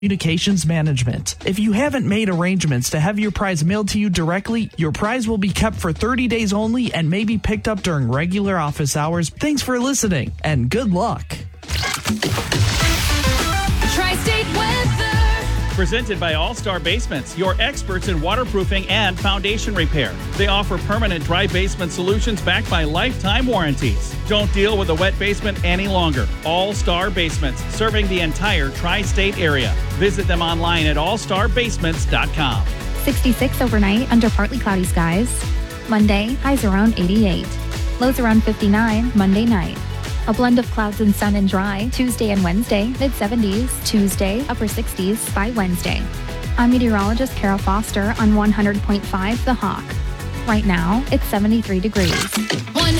Communications Management. If you haven't made arrangements to have your prize mailed to you directly, your prize will be kept for 30 days only and may be picked up during regular office hours. Thanks for listening, and good luck. Tri-State Weather. Presented by All-Star Basements, your experts in waterproofing and foundation repair. They offer permanent dry basement solutions backed by lifetime warranties. Don't deal with a wet basement any longer. All-Star Basements, serving the entire tri-state area. Visit them online at allstarbasements.com. 66 overnight under partly cloudy skies. Monday, highs around 88. Lows around 59 Monday night. A blend of clouds and sun and dry Tuesday and Wednesday, mid-70s. Tuesday, upper 60s by Wednesday. I'm meteorologist Kara Foster on 100.5 The Hawk. Right now, it's 73 degrees. 100.5